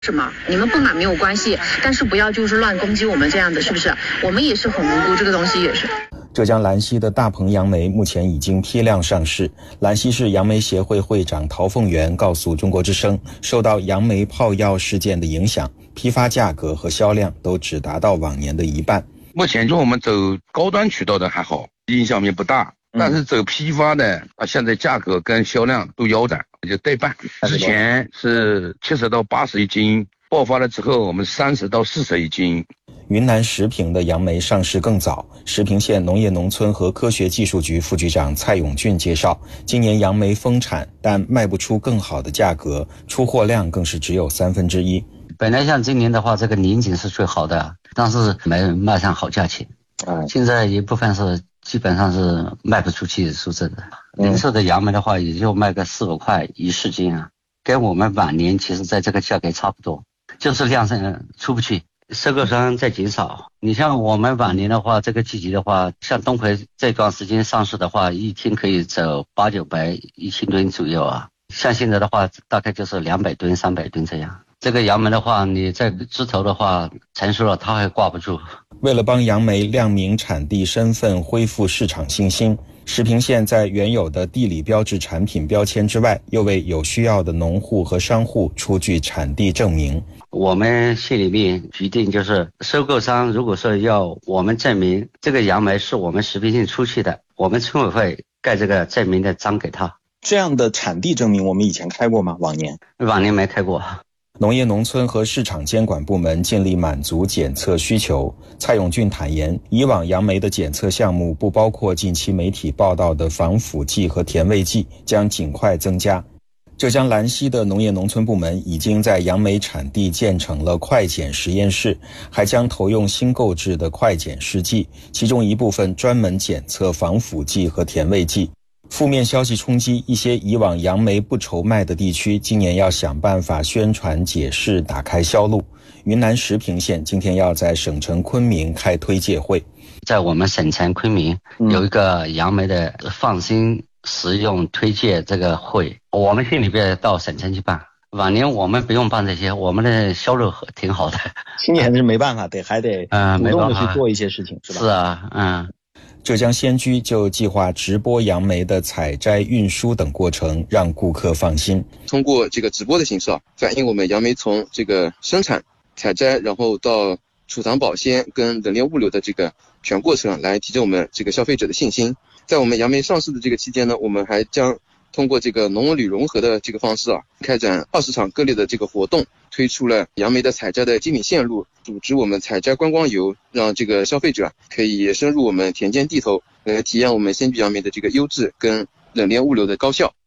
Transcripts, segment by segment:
是吗？你们不买没有关系，但是不要就是乱攻击我们这样的，是不是？我们也是很无辜，这个东西也是。 浙江兰溪的大棚杨梅目前已经批量上市。兰溪市杨梅协会会长陶凤元告诉中国之声，受到杨梅泡药事件的影响，批发价格和销量都只达到往年的一半。 目前就我们走高端渠道的还好，影响面不大，但是走批发的现在价格跟销量都腰斩，就对半。之前是70到80一斤，爆发了之后我们30到40一斤。 云南石屏的杨梅上市更早，石屏县农业农村和科学技术局副局长蔡永俊介绍，今年杨梅丰产，但卖不出更好的价格，出货量更是只有1/3。 本来像今年的话，这个年景是最好的，但是没卖上好价钱。现在一部分是基本上是卖不出去，说真的。零售的杨梅的话，也就卖个4-5块1-10斤啊，跟我们往年其实在这个价格差不多，就是量上出不去。收购商在减少，你像我们往年的话，这个季节的话，像东培这段时间上市的话，一天可以走800-900-1000吨左右啊。像现在的话，大概就是200吨、300吨这样。这个杨梅的话，你在枝头的话成熟了，它还挂不住。 为了帮杨梅亮明产地身份，恢复市场信心，石屏县在原有的地理标志产品标签之外，又为有需要的农户和商户出具产地证明。 我们县里面决定，就是收购商如果说要我们证明这个杨梅是我们石屏县出去的，我们村委会盖这个证明的章给他。 这样的产地证明我们以前开过吗？往年没开过。 农业农村和市场监管部门尽力满足检测需求。蔡永俊坦言，以往杨梅的检测项目不包括近期媒体报道的防腐剂和甜味剂，将尽快增加。浙江兰溪的农业农村部门已经在杨梅产地建成了快检实验室，还将投用新购置的快检试剂，其中一部分专门检测防腐剂和甜味剂。负面消息冲击一些以往杨梅不愁卖的地区，今年要想办法宣传解释，打开销路。云南石屏县今天要在省城昆明开推介会。 在我们省城昆明有一个杨梅的放心食用推荐这个会，我们县里边到省城去办。往年我们不用办这些，我们的销路挺好的。 今年是没办法，还得主动的去做一些事情，是吧？ 是啊， 浙江仙居就计划直播杨梅的采摘、运输等过程，让顾客放心。 通过这个直播的形式反映我们杨梅从这个生产、采摘，然后到储藏保鲜跟冷链物流的这个全过程，来提振我们这个消费者的信心。在我们杨梅上市的这个期间呢，我们还将通过这个农文旅融合的这个方式开展20场各类的这个活动，推出了杨梅的采摘的精品线路，组织我们采摘观光游，让这个消费者可以深入我们田间地头，来体验我们仙居杨梅的这个优质跟冷链物流的高效。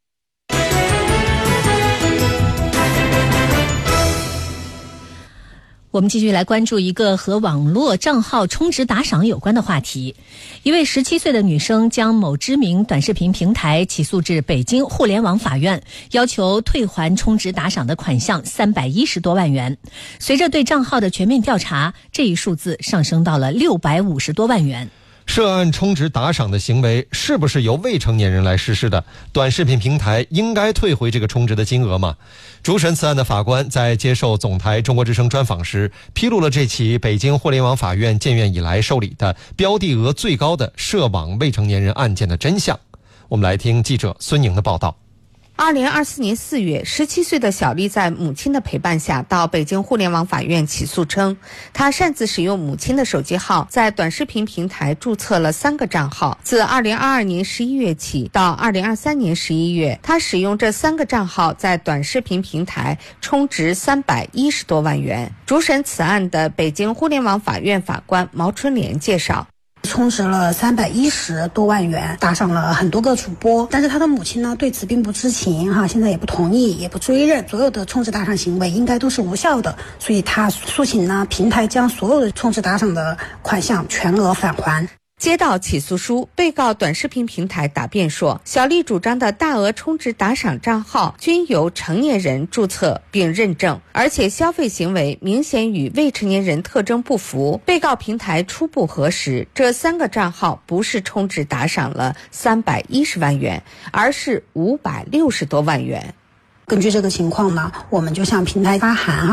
我们继续来关注一个和网络账号充值打赏有关的话题。一位17岁的女生将某知名短视频平台起诉至北京互联网法院，要求退还充值打赏的款项310多万元。随着对账号的全面调查，这一数字上升到了650多万元。 涉案充值打赏的行为是不是由未成年人来实施的？短视频平台应该退回这个充值的金额吗？主审此案的法官在接受总台中国之声专访时，披露了这起北京互联网法院建院以来受理的标的额最高的涉网未成年人案件的真相。我们来听记者孙宁的报道。 2024年4月，17岁的小丽在母亲的陪伴下到北京互联网法院起诉称，她擅自使用母亲的手机号，在短视频平台注册了3个账号。自2022年11月起到2023年11月，她使用这3个账号在短视频平台充值310多万元。主审此案的北京互联网法院法官毛春莲介绍， 充值了310多万元，打赏了很多个主播，但是他的母亲呢对此并不知情现在也不同意，也不追认，所有的充值打赏行为应该都是无效的，所以他诉请呢平台将所有的充值打赏的款项全额返还。 接到起诉书，被告短视频平台答辩说，小丽主张的大额充值打赏账号均由成年人注册并认证，而且消费行为明显与未成年人特征不符。被告平台初步核实，这3个账号不是充值打赏了310万元，而是560多万元。 根据这个情况呢，我们就向平台发函